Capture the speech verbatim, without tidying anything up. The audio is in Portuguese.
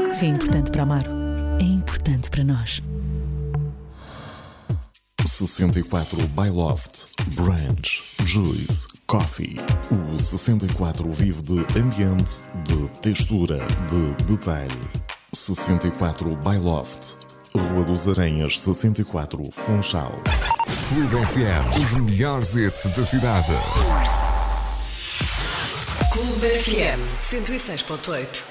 Se é importante para Amaro, é importante para nós. sessenta e quatro by Loft, Branch, Juice, Coffee. O sessenta e quatro vive de ambiente, de textura, de detalhe. sessenta e quatro by Loft, Rua dos Aranhas, sessenta e quatro, Funchal. Clube F M, os melhores hits da cidade. Clube F M cento e seis ponto oito.